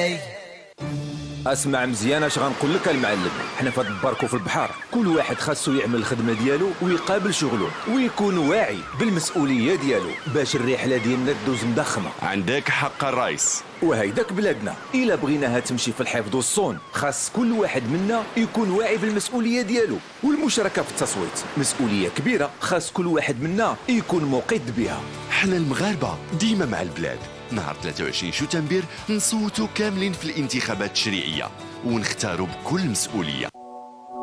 مولاي. اسمع مزيان اش غنقول لك المعلم. حنا في هاد البارك وفي البحر كل واحد خاصو يعمل الخدمه ديالو ويقابل شغله ويكون واعي بالمسؤوليه ديالو باش الرحله ديالنا تدوز مضخمه. عندك حق الرئيس. وهيداك بلادنا الا بغيناها تمشي في الحفظ والصون خاص كل واحد منا يكون واعي بالمسؤوليه ديالو والمشاركه في التصويت مسؤوليه كبيره خاص كل واحد منا يكون مقيد بها. حنا المغاربه ديما مع البلاد. نهار 23 شتنبر نصوتوا كاملين في الانتخابات التشريعيه ونختاروا بكل مسؤوليه.